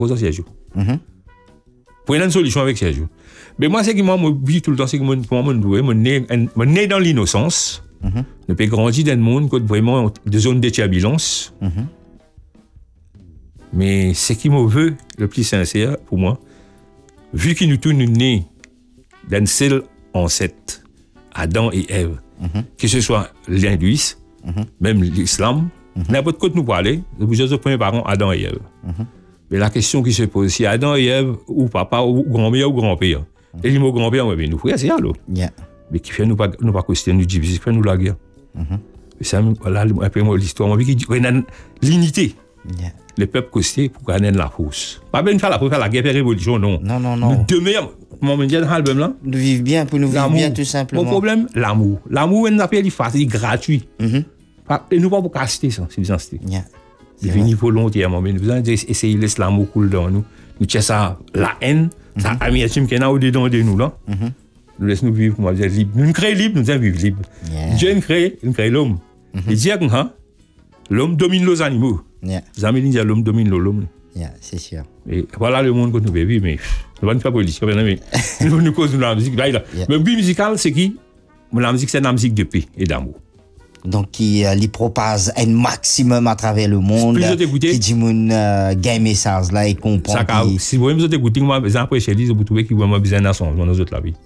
Cause Sergio. Prenez une solution avec Sergio. Mais moi, c'est que moi, je vis tout le temps, c'est que moi, je né dans l'innocence. Je peux grandir dans le monde, qui vraiment de zone de turbulence. Mais ce qui me veut le plus sincère pour moi, vu que nous tous nous nés d'un seul ancêtre, Adam et Ève, que ce soit l'hindouisme, même l'islam, n'importe quoi nous parler, nous sommes premiers parents Adam et Ève. Mais la question qui se pose, si Adam et Ève, ou papa, ou grand-mère, ou grand-père, et les mots grand-père, mais nous frères, c'est alors. Mais qui fait nous pas questionner, nous diviser, qui fait nous la guerre. Ça, voilà, après moi, l'histoire, moi, qui dit, l'unité. Les peuples costés pour gagner la force. Pas bien faire la guerre, la révolution, non. Non. Nous demain, comment on dit dans l'album là? Nous vivons bien, pour nous vivre bien, tout simplement. Mon problème, l'amour. L'amour, on appelle facile, gratuit. Et nous pas pour caster ça, c'est bien ça. Devenir volontairement, mais nous allons essayer de laisser l'amour couler dans nous. Nous cherchons ça, la haine, ça amertume qui est au-dedans de nous là. Nous laissons nous vivre, comment dire, libre. Nous créons libre, nous allons vivre libre. Dieu nous crée l'homme. Il dit que l'homme domine les animaux. Les amis disent l'homme domine l'homme. C'est sûr. Et voilà le monde que nous vivons, mais nous ne pas faire politique, mais nous causons la musique. Mais le but musical, c'est qui? La musique, c'est la musique de paix et d'amour. Donc, qui propage un maximum à travers le monde. Qui dit mon game message là et comprend. Si vous voulez écouter, moi, après chez lui, vous trouvez qu'il y a besoin d'un son dans nos autres la vie.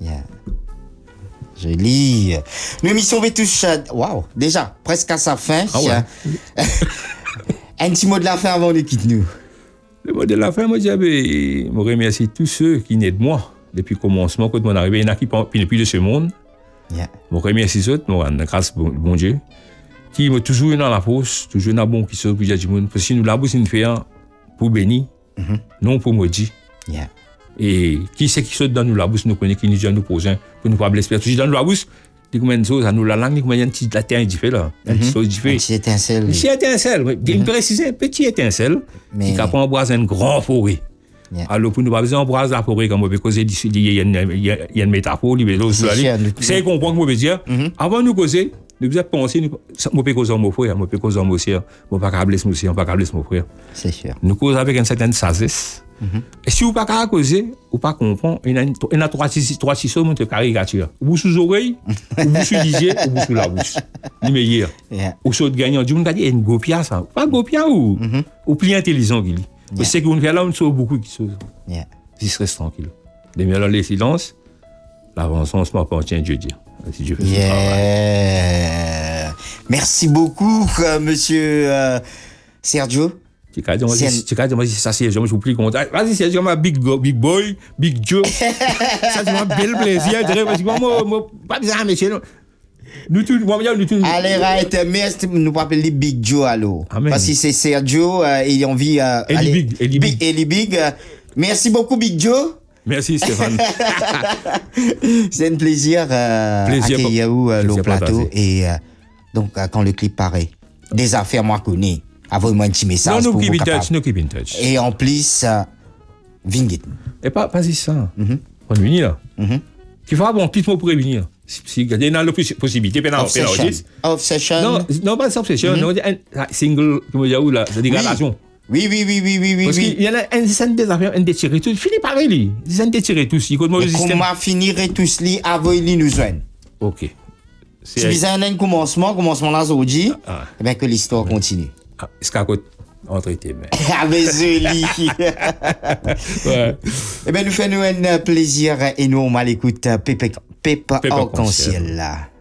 Joli. Nous émission va toucher. Waouh, déjà, presque à sa fin. Un petit mot de la fin avant de quitter nous. Le mot de la fin, moi, je remercie tous ceux qui naissent de moi depuis le commencement, quand mon arrivée, il y en a qui ne plus de ce monde. Je remercie ceux autres, grâce au bon Dieu, qui m'ont toujours eu dans la fosse, toujours dans la bonne qui sort, parce que si nous l'avons, c'est une faire pour bénir, non pour maudire. Et qui c'est qui saute dans nous la bouche, nous connaît qui nous dit à nous prochains, pour nous pas blesser. Toujours dans nous la bouche, dit combien de choses, à nous la langue, combien de petites la terre est différente là. Une chose différente. Petit étincelle. Petit étincelle, bien précisé, petit étincelle, qui capable d'embraser une grande forêt. Alors, pour nous pas besoin d'embraser la forêt, comme on peut causer d'ici, il y a une métaphore, c'est comprendre qu'on veut dire. Avant de nous causer, nous devons penser, on peut causer mon frère, on peut causer mon sœur, on ne peut pas blesser mon sœur, on ne peut pas blesser mon frère. C'est sûr. Nous causons avec une certaine sagesse. Et si vous ne pouvez pas causer, ou pas comprendre, il y a trois choses de caricature. Vous sous oreille, ou vous sous lisier, ou vous sous la bouche. Ni meilleur. Ou sous gagnant, du monde a dit, il y a une gopia, ça. Pas gopia ou plus intelligent qu'il est. C'est que vous faites là, on sauve beaucoup de choses. Si se reste tranquille. Demain, là, les silences, l'avancement m'appartient, Dieu dit. Si Dieu fait son travail. Merci beaucoup, monsieur Sergio. Tu as dit, moi, ça, c'est, je vous prie content. Vas-y, Sergio, big boy, big Joe. Ça, c'est un bel plaisir. Parce que moi, pas besoin, monsieur. Nous tous. Allez, right, merci, nous pas appeler Big Joe, alors. Parce que c'est Sergio, et on vit. Eli Big. Merci beaucoup, Big Joe. Merci, Stéphane. C'est un plaisir accueillir au plateau. Et donc, quand le clip paraît, des affaires, moi, connais. Envoyez-moi un petit message. Non, keep in touch. Et en plus, Vingit. Et pas ça. On unit là. Tu vas avoir un petit mot pour revenir. Si il y a une possibilité, Obsession. Non, pas obsession. Non, un single, comment dire, ou la dégradation. Oui. Parce qu'il y en a un scène des affaires, un déchiré tout. Fini par lui. Des scènes déchiré tout. Comment finir tous les avant il nous joigne. Ok. Si vous avez un commencement là, aujourd'hui, eh bien que l'histoire continue. Est-ce qu'à côté entre tes mains. Avec joli. Eh bien, nous faisons un plaisir énorme à l'écoute. Pépé Arc-en-Ciel là.